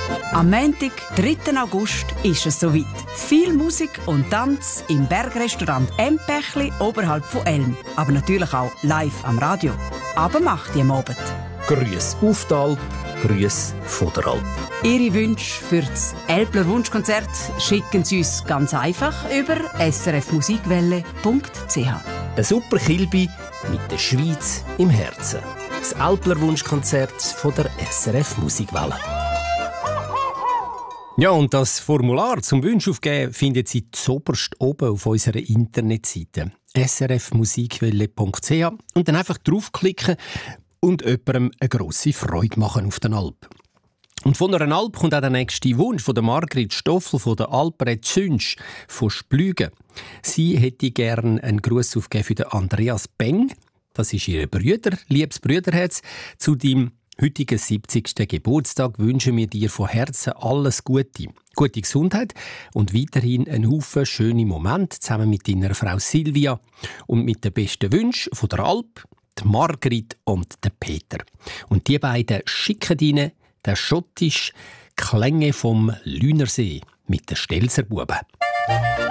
Am Montag, 3. August, ist es soweit. Viel Musik und Tanz im Bergrestaurant Empechli oberhalb von Elm. Aber natürlich auch live am Radio. Aber macht ihr am Abend. Grüß auf die Alp, grüß von der Alp. Ihre Wünsche für das Elbler Wunschkonzert schicken Sie uns ganz einfach über srfmusikwelle.ch. Ein super Kilby mit der Schweiz im Herzen. Das Alpler Wunschkonzert von der SRF Musikwelle. Ja, und das Formular zum Wunsch aufgeben findet Sie zuoberst oben auf unserer Internetseite srfmusikwelle.ch und dann einfach draufklicken und jemandem eine grosse Freude machen auf den Alp. Und von einer Alp kommt auch der nächste Wunsch von der Margrit Stoffel von der Alpred Zünsch von Splügen. Sie hätte gerne einen Gruß aufgeben für den Andreas Beng. Das ist ihr Brüder, liebes Brüderherz. Zu deinem heutigen 70. Geburtstag wünschen wir dir von Herzen alles Gute. Gute Gesundheit und weiterhin einen Haufen schöne Momente zusammen mit deiner Frau Silvia und mit den besten Wünschen von der Alp, der Margrit und der Peter. Und die beiden schicken Ihnen den schottisch Klänge vom Lünersee mit den Stelzerbuben.